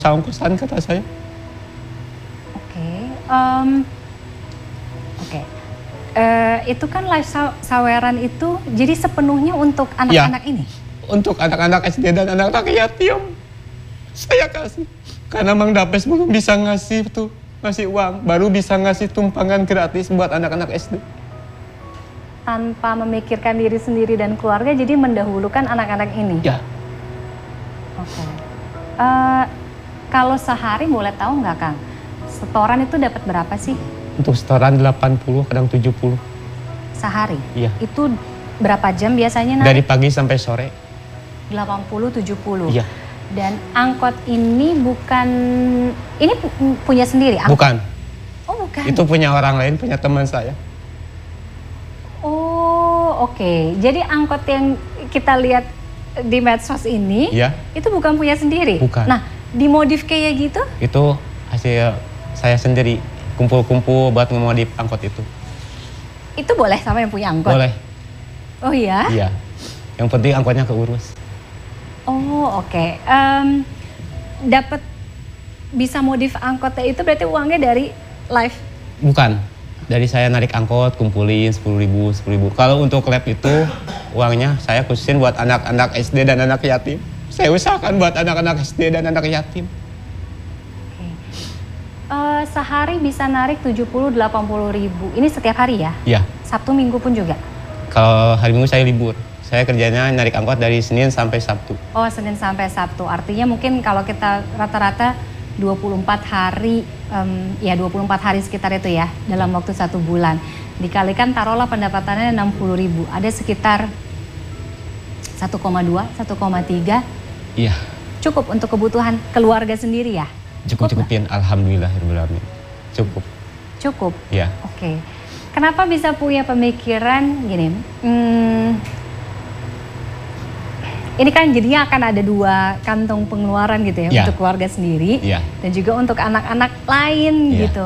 ongkosan kata saya. Oke. Oke. Itu kan live saweran itu jadi sepenuhnya untuk anak-anak ini? Untuk anak-anak SD dan anak-anak yatim. Saya kasih. Karena Mang Dapes belum bisa ngasih uang. Baru bisa ngasih tumpangan gratis buat anak-anak SD. Tanpa memikirkan diri sendiri dan keluarga, jadi mendahulukan anak-anak ini? Ya. Oke. Kalau sehari boleh tahu nggak Kang? Setoran itu dapat berapa sih? Untuk setoran 80, kadang 70. Sehari? Iya. Itu berapa jam biasanya? Dari pagi sampai sore. 80, 70? Iya. Dan angkot ini ini punya sendiri? Angkot? Bukan. Oh bukan? Itu punya orang lain, punya teman saya. Oh oke. Jadi angkot yang kita lihat di medsos ini, Iya. Itu bukan punya sendiri? Bukan. Nah, dimodif kayak gitu? Itu hasil saya sendiri. Kumpul-kumpul buat ngemodif angkot itu. Itu boleh sama yang punya angkot? Boleh. Oh iya? Iya. Yang penting angkotnya keurus. Oh oke. Dapat bisa modif angkotnya itu berarti uangnya dari live? Bukan. Dari saya narik angkot, kumpulin 10.000, 10.000. Kalau untuk lab itu uangnya saya khususin buat anak-anak SD dan anak yatim. Saya usahakan buat anak-anak SD dan anak yatim. Sehari bisa narik 70-80 ribu. Ini setiap hari ya? Iya. Sabtu Minggu pun juga? Kalau hari Minggu saya libur. Saya kerjanya narik angkot dari Senin sampai Sabtu. Oh, Senin sampai Sabtu. Artinya mungkin kalau kita rata-rata 24 hari, 24 hari sekitar itu ya, dalam waktu 1 bulan. Dikalikan taruhlah pendapatannya 60 ribu. Ada sekitar 1,2, 1,3. Iya. Cukup untuk kebutuhan keluarga sendiri ya? Cukupin, alhamdulillahirobbilalamin. Cukup. Cukup? Iya. Oke. Kenapa bisa punya pemikiran gini, ini kan jadinya akan ada 2 kantong pengeluaran gitu ya, untuk keluarga sendiri dan juga untuk anak-anak lain gitu.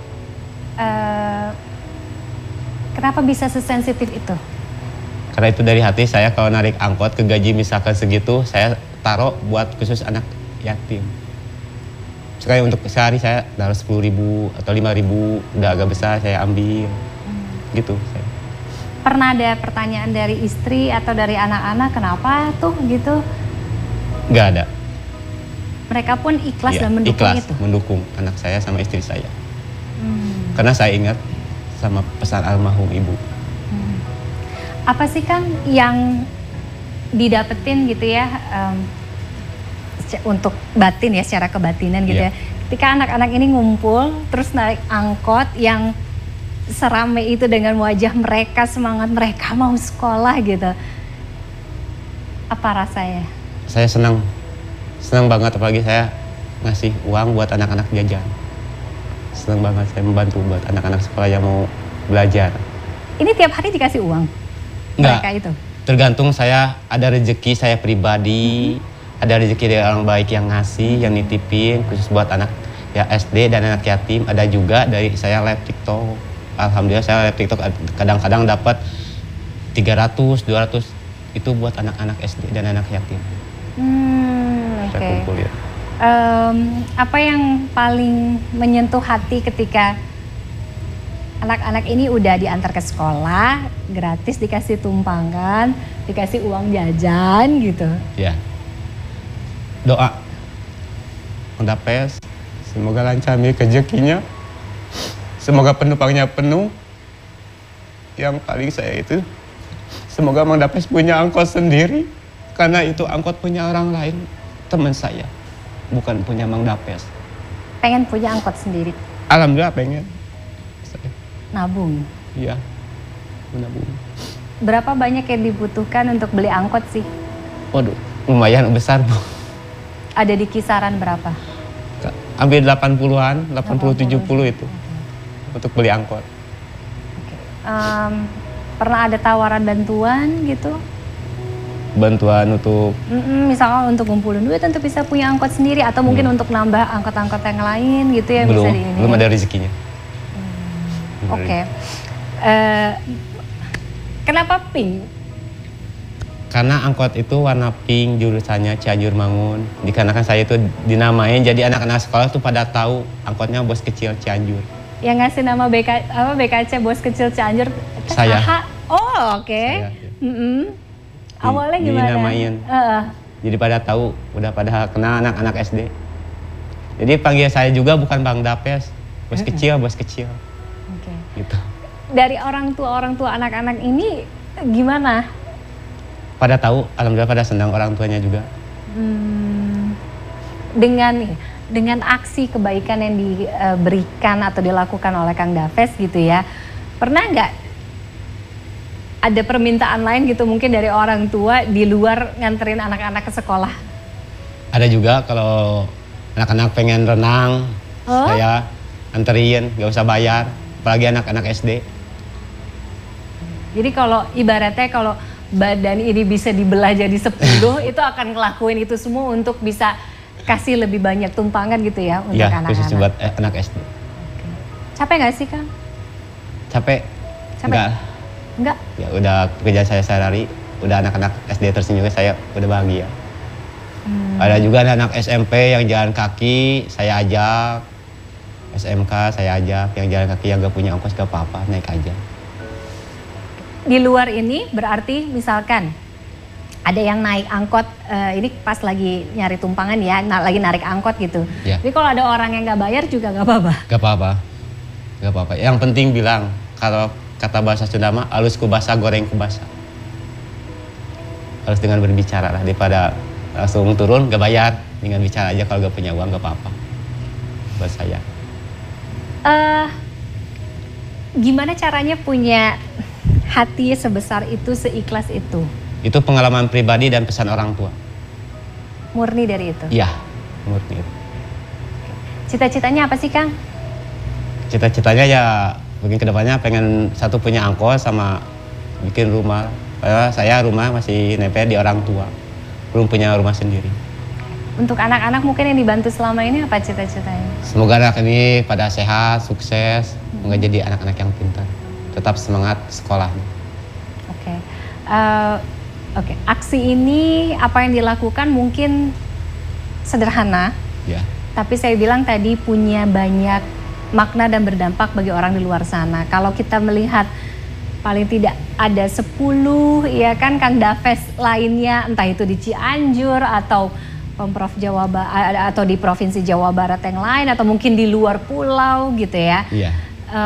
Kenapa bisa sesensitif itu? Karena itu dari hati saya kalau narik angkot ke gaji misalkan segitu, saya taruh buat khusus anak yatim. Sekali untuk sehari saya taruh 10.000 atau 5.000, udah agak besar saya ambil, gitu. Pernah ada pertanyaan dari istri atau dari anak-anak, kenapa tuh gitu? Nggak ada. Mereka pun ikhlas dan mendukung ikhlas, itu? mendukung anak saya sama istri saya. Karena saya ingat sama pesan almarhum ibu. Apa sih Kang yang didapetin gitu ya, untuk batin ya, secara kebatinan gitu ya. Ketika anak-anak ini ngumpul, terus naik angkot yang serame itu dengan wajah mereka, semangat mereka mau sekolah gitu. Apa rasanya? Saya senang banget, apalagi saya ngasih uang buat anak-anak jajan. Senang banget saya membantu buat anak-anak sekolah yang mau belajar. Ini tiap hari dikasih uang? Enggak, mereka itu? Tergantung saya ada rezeki saya pribadi, ada rezeki dari orang baik yang ngasih, yang nitipin khusus buat anak ya SD dan anak yatim. Ada juga dari saya live TikTok. Alhamdulillah saya live TikTok kadang-kadang dapat 300, 200 itu buat anak-anak SD dan anak yatim. Saya kumpulin. Apa yang paling menyentuh hati ketika anak-anak ini udah diantar ke sekolah, gratis dikasih tumpangan, dikasih uang jajan gitu? Ya. Doa. Mang Dapes, semoga lancar rezekinya. Semoga penumpangnya penuh. Yang paling saya itu, semoga Mang Dapes punya angkot sendiri. Karena itu angkot punya orang lain, teman saya. Bukan punya Mang Dapes. Pengen punya angkot sendiri? Alhamdulillah pengen. Nabung? Iya, menabung. Berapa banyak yang dibutuhkan untuk beli angkot sih? Waduh, lumayan besar Bu. Ada di kisaran berapa? Hampir 80-an, 80-70 itu. Untuk beli angkot. Pernah ada tawaran bantuan gitu? Bantuan untuk? Misalnya untuk ngumpulin duit untuk bisa punya angkot sendiri, atau mungkin untuk nambah angkot-angkot yang lain gitu ya? Belum ada rezekinya. Oke. Kenapa pink? Karena angkot itu warna pink, jurusannya Cianjur Mangun. Dikarenakan saya itu dinamain, jadi anak-anak sekolah tuh pada tahu angkotnya Bos Kecil Cianjur. Yang ngasih nama BKC Bos Kecil Cianjur? Saya. Oh, oke. Saya. Awalnya gimana? Dinamain. Jadi pada tahu, udah pada kenal anak-anak SD. Jadi panggil saya juga bukan Bang Dapes, Bos Kecil, Bos Kecil. Oke. Gitu. Dari orang tua anak-anak ini gimana? Pada tahu, alhamdulillah pada senang orang tuanya juga. Dengan aksi kebaikan yang diberikan atau dilakukan oleh Kang Dafes gitu ya, pernah nggak ada permintaan lain gitu mungkin dari orang tua di luar nganterin anak-anak ke sekolah? Ada juga kalau anak-anak pengen renang, saya anterin, nggak usah bayar, apalagi anak-anak SD. Jadi kalau ibaratnya kalau badan ini bisa dibelah jadi 10 itu akan ngelakuin itu semua untuk bisa kasih lebih banyak tumpangan gitu ya untuk anak-anak. Iya, khusus buat anak SD. Capek nggak sih Kang? Capek? Enggak? Ya udah kerja saya sehari-hari, udah anak-anak SD tersenyum saya udah bahagia. Ada juga anak SMP yang jalan kaki, saya ajak. SMK saya ajak, yang jalan kaki yang gak punya ongkos gak apa-apa, naik aja. Di luar ini berarti misalkan ada yang naik angkot, ini pas lagi nyari tumpangan ya, lagi narik angkot gitu. Ya. Jadi kalau ada orang yang nggak bayar juga nggak apa-apa? Gak apa-apa, gak apa-apa. Yang penting bilang, kalau kata bahasa Sunda mah, alus kubasa goreng kubasa. Harus dengan berbicara lah, daripada langsung turun gak bayar. Dengan bicara aja, kalau gak punya uang gak apa-apa. Buat saya. Gimana caranya punya hati sebesar itu, seikhlas itu? Itu pengalaman pribadi dan pesan orang tua. Murni dari itu? Iya, murni itu. Cita-citanya apa sih Kang? Cita-citanya ya mungkin kedepannya pengen satu punya angkot sama bikin rumah. Karena saya rumah masih nempel di orang tua, belum punya rumah sendiri. Untuk anak-anak mungkin yang dibantu selama ini apa cita-citanya? Semoga anak ini pada sehat, sukses, semoga jadi anak-anak yang pintar. Tetap semangat sekolah. Oke. Oke. Aksi ini apa yang dilakukan mungkin sederhana. Ya. Tapi saya bilang tadi punya banyak makna dan berdampak bagi orang di luar sana. Kalau kita melihat paling tidak ada 10 ya kan Kang Dafes lainnya, entah itu di Cianjur atau Pemprov Jawa Barat atau di Provinsi Jawa Barat yang lain atau mungkin di luar pulau gitu ya. Iya.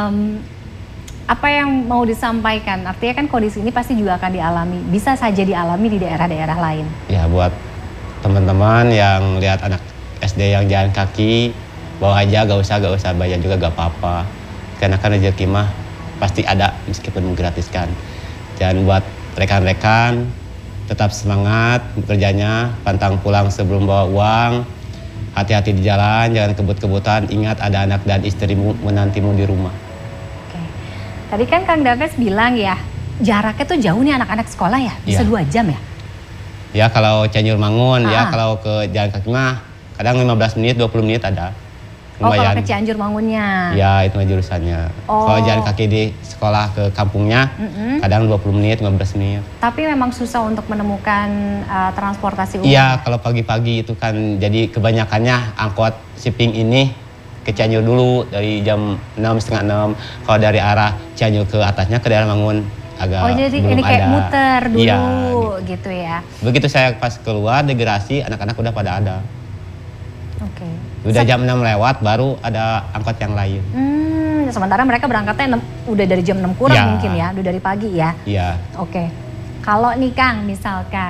Apa yang mau disampaikan? Artinya kan kondisi ini pasti juga akan dialami, bisa saja dialami di daerah-daerah lain. Ya buat teman-teman yang lihat anak SD yang jalan kaki, bawa aja, gak usah bayar juga gak apa-apa. Karena kan rezeki mah pasti ada meskipun menggratiskan. Dan buat rekan-rekan tetap semangat bekerjanya, pantang pulang sebelum bawa uang, hati-hati di jalan, jangan kebut-kebutan, ingat ada anak dan istrimu menantimu di rumah. Oke. Tadi kan Kang Dafes bilang ya, jaraknya tuh jauh nih anak-anak sekolah ya, bisa 2 jam ya? Ya kalau Cianjur Mangun, ya kalau ke jalan kaki mah kadang 15 menit, 20 menit ada. Lumayan. Kalau ke Cianjur Mangunnya? Ya itu mah jurusannya. Kalau jalan kaki di sekolah ke kampungnya, kadang 20 menit, 15 menit. Tapi memang susah untuk menemukan transportasi umum? Iya, kalau pagi-pagi itu kan jadi kebanyakannya angkot shipping ini ke Cianjur dulu dari jam 6, setengah 6. Kalau dari arah Cianjur ke atasnya ke daerah Mangun agak jadi belum ini kayak ada. muter dulu ya, gitu ya? Begitu saya pas keluar degerasi, anak-anak udah pada ada. Oke. Udah jam 6 lewat baru ada angkot yang lain. Sementara mereka berangkatnya udah dari jam 6 kurang mungkin ya, udah dari pagi ya? Iya. Oke. Kalau nih Kang misalkan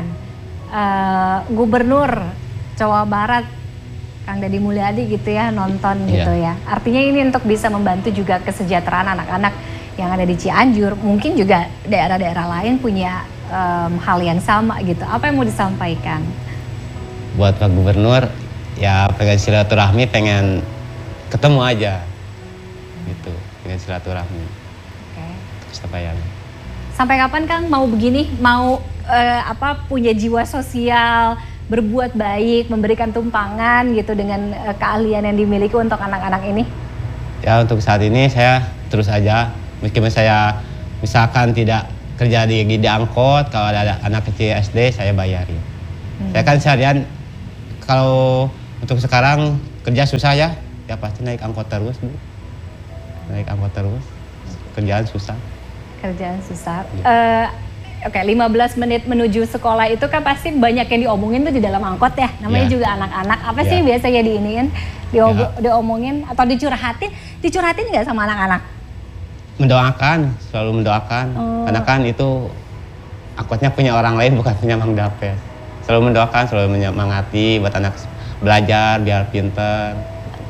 Gubernur Jawa Barat Kang Deddy Mulyadi gitu ya nonton gitu ya. Artinya ini untuk bisa membantu juga kesejahteraan anak-anak yang ada di Cianjur. Mungkin juga daerah-daerah lain punya hal yang sama gitu. Apa yang mau disampaikan? Buat Pak Gubernur, ya pengen silaturahmi, pengen ketemu aja gitu, pengen silaturahmi. Oke. Sampai kapan Kang mau begini, mau punya jiwa sosial, berbuat baik, memberikan tumpangan gitu dengan keahlian yang dimiliki untuk anak-anak ini? Ya untuk saat ini saya terus aja, meskipun saya misalkan tidak kerja di angkot, kalau ada anak kecil SD saya bayarin. Saya kan seharian kalau untuk sekarang kerja susah ya pasti naik angkot terus Bu. Naik angkot terus, kerjaan susah. Kerjaan susah. Ya. Oke, 15 menit menuju sekolah itu kan pasti banyak yang diomongin tuh di dalam angkot ya. Namanya juga anak-anak. Apa sih yang biasanya diiniin, diomongin atau dicurhatin? Dicurhatin nggak sama anak-anak? Mendoakan, selalu mendoakan. Karena kan itu angkotnya punya orang lain, bukan punya Mang Dapes. Selalu mendoakan, selalu menyemangati buat anak belajar biar pinter.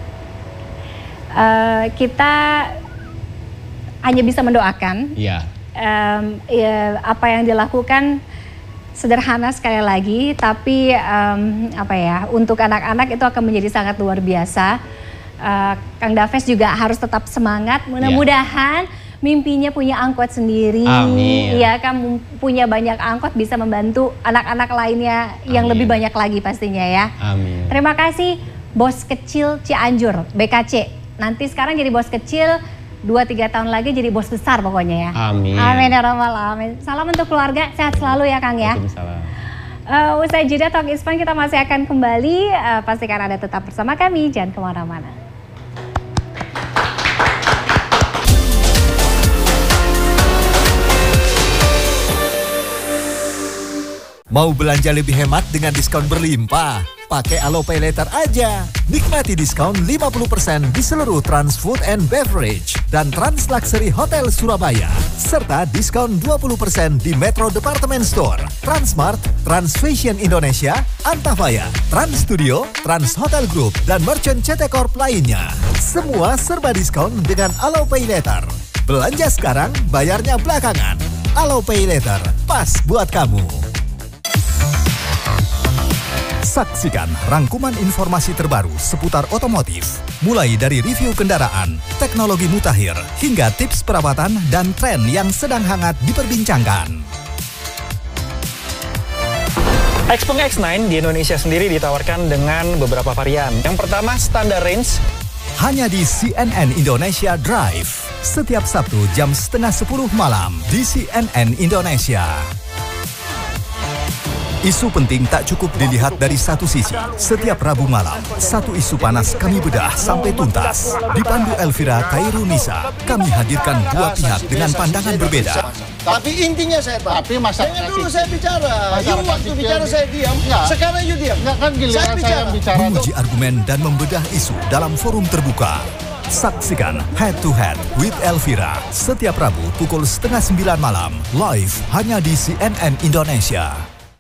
Kita hanya bisa mendoakan. Iya. Ya, apa yang dilakukan sederhana sekali lagi, tapi untuk anak-anak itu akan menjadi sangat luar biasa. Kang Dapes juga harus tetap semangat. Mudah-mudahan mimpinya punya angkot sendiri. Amin. Iya, kan punya banyak angkot bisa membantu anak-anak lainnya yang lebih banyak lagi pastinya ya. Amin. Terima kasih Bos Kecil Cianjur, BKC. Nanti sekarang jadi bos kecil, 2-3 tahun lagi jadi bos besar pokoknya ya. Amin. Amin ya rabbal alamin. Salam untuk keluarga, sehat selalu ya Kang ya. Waalaikumsalam. Usai jeda Talk is Fun kita masih akan kembali. Pastikan Anda tetap bersama kami, jangan kemana-mana. Mau belanja lebih hemat dengan diskon berlimpah? Pakai AloPay Later aja. Nikmati diskon 50% di seluruh Trans Food and Beverage dan Trans Luxury Hotel Surabaya. Serta diskon 20% di Metro Department Store, Transmart, Trans Fashion Indonesia, Antavaya, Trans Studio, Trans Hotel Group, dan Merchant CT Corp lainnya. Semua serba diskon dengan AloPay Later. Belanja sekarang, bayarnya belakangan. AloPay Later, pas buat kamu. Saksikan rangkuman informasi terbaru seputar otomotif, mulai dari review kendaraan, teknologi mutakhir, hingga tips perawatan dan tren yang sedang hangat diperbincangkan. Xpeng X9 di Indonesia sendiri ditawarkan dengan beberapa varian. Yang pertama, standar range. Hanya di CNN Indonesia Drive, setiap Sabtu jam 9:30 malam di CNN Indonesia. Isu penting tak cukup dilihat dari satu sisi. Setiap Rabu malam, satu isu panas kami bedah sampai tuntas. Dipandu Elvira Kairunisa, kami hadirkan dua pihak dengan pandangan berbeda. Tapi intinya saya tahu. Tapi masyarakat dulu saya bicara. Waktu bicara saya diam. Sekarang you diam. Enggak kan giliran saya bicara. Menguji argumen dan membedah isu dalam forum terbuka. Saksikan Head to Head with Elvira setiap Rabu pukul 8:30 malam live hanya di CNN Indonesia.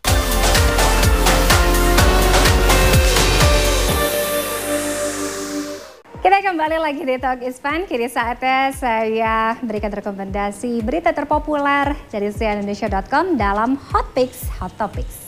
Kita kembali lagi di Talk is Fun. Kini saatnya saya berikan rekomendasi berita terpopuler dari cnnindonesia.com dalam Hot Picks, Hot Topics.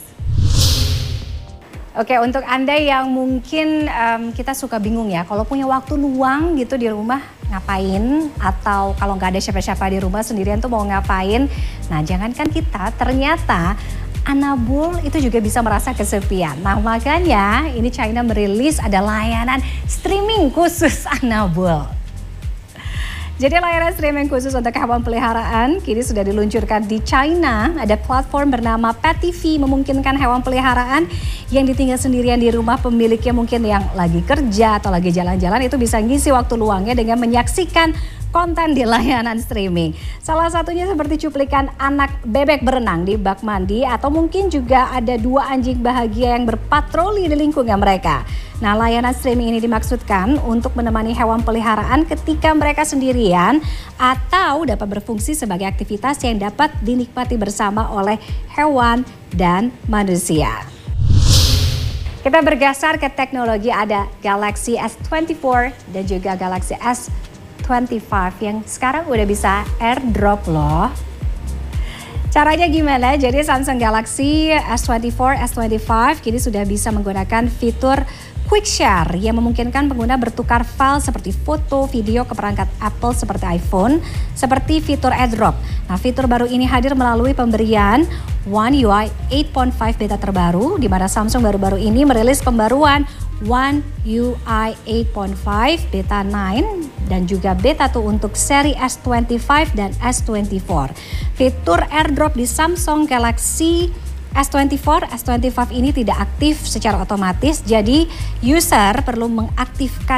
Oke, untuk Anda yang mungkin kita suka bingung ya, kalau punya waktu luang gitu di rumah ngapain, atau kalau nggak ada siapa-siapa di rumah sendirian tuh mau ngapain. Nah, jangankan kita, ternyata Anabul itu juga bisa merasa kesepian. Nah, makanya ini China merilis ada layanan streaming khusus Anabul. Jadi layanan streaming khusus untuk hewan peliharaan kini sudah diluncurkan di China. Ada platform bernama Pet TV, memungkinkan hewan peliharaan yang ditinggal sendirian di rumah pemiliknya mungkin yang lagi kerja atau lagi jalan-jalan itu bisa ngisi waktu luangnya dengan menyaksikan konten di layanan streaming. Salah satunya seperti cuplikan anak bebek berenang di bak mandi, atau mungkin juga ada dua anjing bahagia yang berpatroli di lingkungan mereka. Nah, layanan streaming ini dimaksudkan untuk menemani hewan peliharaan ketika mereka sendirian atau dapat berfungsi sebagai aktivitas yang dapat dinikmati bersama oleh hewan dan manusia. Kita bergeser ke teknologi, ada Galaxy S24 dan juga Galaxy S25 yang sekarang udah bisa AirDrop loh. Caranya gimana? Jadi Samsung Galaxy S24, S25 kini sudah bisa menggunakan fitur Quick Share yang memungkinkan pengguna bertukar file seperti foto, video ke perangkat Apple seperti iPhone, seperti fitur AirDrop. Nah, fitur baru ini hadir melalui pemberian One UI 8.5 beta terbaru, di mana Samsung baru-baru ini merilis pembaruan One UI 8.5, Beta 9, dan juga Beta 2 untuk seri S25 dan S24. Fitur AirDrop di Samsung Galaxy S24 ini tidak aktif secara otomatis, jadi user perlu mengaktifkan